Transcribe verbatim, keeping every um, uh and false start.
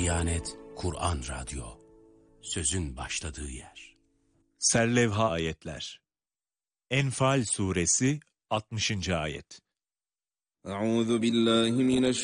Diyanet Kur'an Radyo, sözün başladığı yer. Serlevha ayetler. Enfal suresi altmışıncı ayet. Euzu billahi mineş